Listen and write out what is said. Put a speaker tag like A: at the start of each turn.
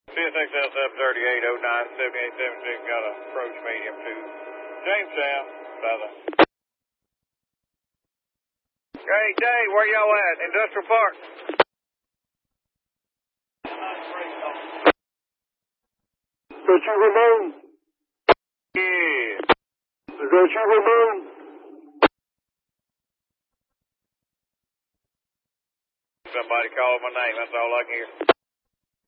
A: CSXL 738-09-7876, got a approach medium to Jamestown, Southern. Hey, Dave, where y'all at? Industrial Park?
B: That you remain?
A: Yeah.
B: That you remain?
A: Somebody called my name, that's all I can hear.